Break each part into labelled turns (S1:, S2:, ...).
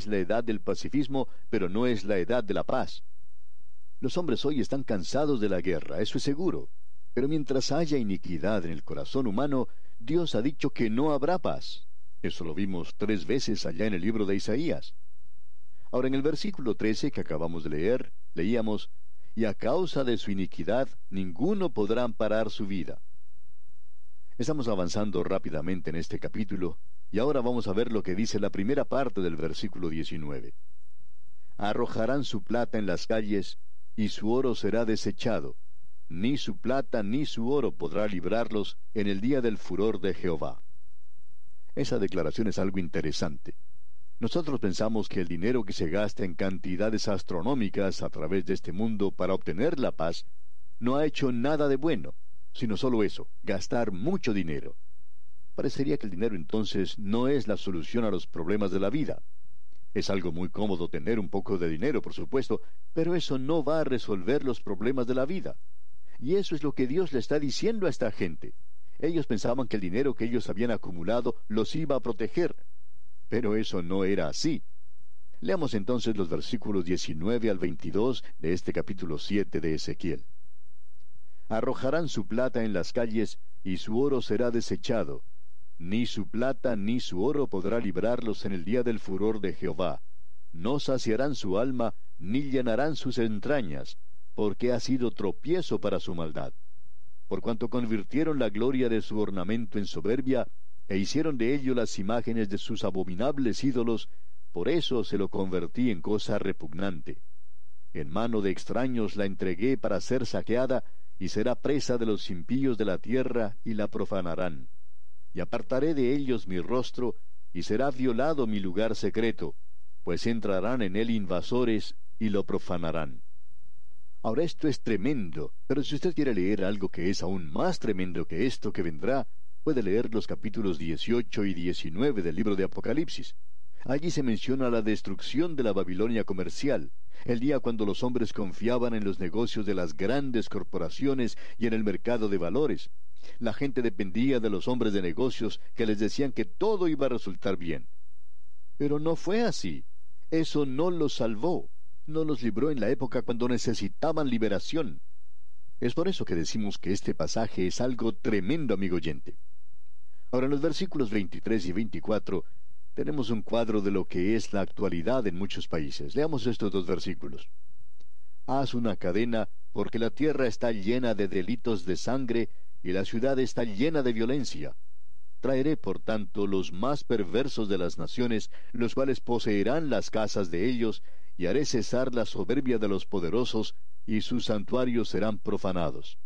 S1: es la edad del pacifismo, pero no es la edad de la paz. Los hombres hoy están cansados de la guerra, eso es seguro. Pero mientras haya iniquidad en el corazón humano, Dios ha dicho que no habrá paz. Eso lo vimos 3 veces allá en el libro de Isaías. Ahora, en el versículo 13 que acabamos de leer, leíamos: y a causa de su iniquidad, ninguno podrá amparar su vida. Estamos avanzando rápidamente en este capítulo, y ahora vamos a ver lo que dice la primera parte del versículo 19. Arrojarán su plata en las calles, y su oro será desechado. Ni su plata ni su oro podrá librarlos en el día del furor de Jehová. Esa declaración es algo interesante. Nosotros pensamos que el dinero que se gasta en cantidades astronómicas a través de este mundo para obtener la paz no ha hecho nada de bueno, sino solo eso, gastar mucho dinero. Parecería que el dinero entonces no es la solución a los problemas de la vida. Es algo muy cómodo tener un poco de dinero, por supuesto, pero eso no va a resolver los problemas de la vida. Y eso es lo que Dios le está diciendo a esta gente. Ellos pensaban que el dinero que ellos habían acumulado los iba a proteger. Pero eso no era así. Leamos entonces los versículos 19 al 22 de este capítulo 7 de Ezequiel. Arrojarán su plata en las calles, y su oro será desechado. Ni su plata ni su oro podrá librarlos en el día del furor de Jehová. No saciarán su alma, ni llenarán sus entrañas, porque ha sido tropiezo para su maldad. Por cuanto convirtieron la gloria de su ornamento en soberbia, e hicieron de ello las imágenes de sus abominables ídolos, por eso se lo convertí en cosa repugnante. En mano de extraños la entregué para ser saqueada, y será presa de los impíos de la tierra, y la profanarán. Y apartaré de ellos mi rostro, y será violado mi lugar secreto, pues entrarán en él invasores, y lo profanarán. Ahora esto es tremendo, pero si usted quiere leer algo que es aún más tremendo que esto que vendrá, puede leer los capítulos 18 y 19 del libro de Apocalipsis. Allí se menciona la destrucción de la Babilonia comercial, el día cuando los hombres confiaban en los negocios de las grandes corporaciones y en el mercado de valores. La gente dependía de los hombres de negocios que les decían que todo iba a resultar bien. Pero no fue así. Eso no los salvó. No los libró en la época cuando necesitaban liberación. Es por eso que decimos que este pasaje es algo tremendo, amigo oyente. Ahora, en los versículos 23 y 24, tenemos un cuadro de lo que es la actualidad en muchos países. Leamos estos 2 versículos. Haz una cadena, porque la tierra está llena de delitos de sangre, y la ciudad está llena de violencia. Traeré, por tanto, los más perversos de las naciones, los cuales poseerán las casas de ellos, y haré cesar la soberbia de los poderosos, y sus santuarios serán profanados.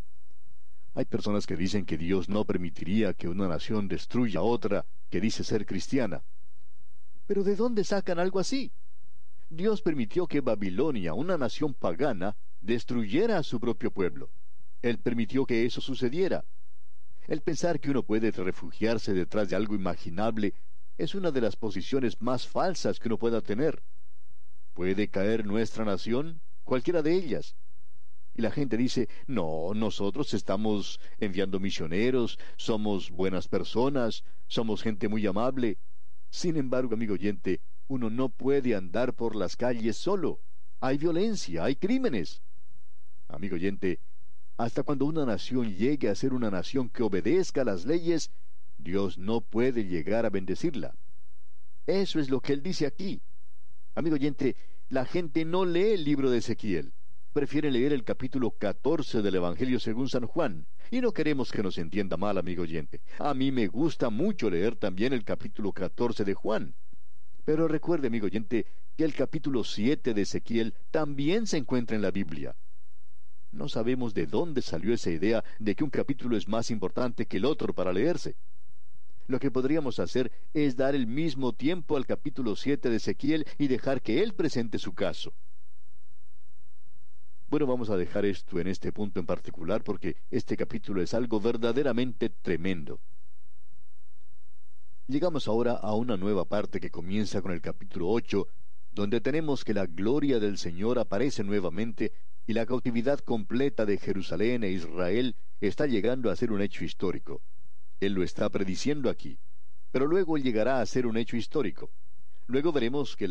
S1: Hay personas que dicen que Dios no permitiría que una nación destruya a otra que dice ser cristiana. ¿Pero de dónde sacan algo así? Dios permitió que Babilonia, una nación pagana, destruyera a su propio pueblo. Él permitió que eso sucediera. El pensar que uno puede refugiarse detrás de algo imaginable es una de las posiciones más falsas que uno pueda tener. ¿Puede caer nuestra nación? Cualquiera de ellas. Y la gente dice, no, nosotros estamos enviando misioneros, somos buenas personas, somos gente muy amable. Sin embargo, amigo oyente, uno no puede andar por las calles solo. Hay violencia, hay crímenes. Amigo oyente, hasta cuando una nación llegue a ser una nación que obedezca las leyes, Dios no puede llegar a bendecirla. Eso es lo que Él dice aquí. Amigo oyente, la gente no lee el libro de Ezequiel. Prefiere leer el capítulo 14 del Evangelio según San Juan. Y no queremos que nos entienda mal, amigo oyente. A mí me gusta mucho leer también el capítulo 14 de Juan. Pero recuerde, amigo oyente, que el capítulo 7 de Ezequiel también se encuentra en la Biblia. No sabemos de dónde salió esa idea de que un capítulo es más importante que el otro para leerse. Lo que podríamos hacer es dar el mismo tiempo al capítulo 7 de Ezequiel y dejar que él presente su caso. Bueno, vamos a dejar esto en este punto en particular porque este capítulo es algo verdaderamente tremendo. Llegamos ahora a una nueva parte que comienza con el capítulo 8, donde tenemos que la gloria del Señor aparece nuevamente y la cautividad completa de Jerusalén e Israel está llegando a ser un hecho histórico. Él lo está prediciendo aquí, pero luego llegará a ser un hecho histórico. Luego veremos que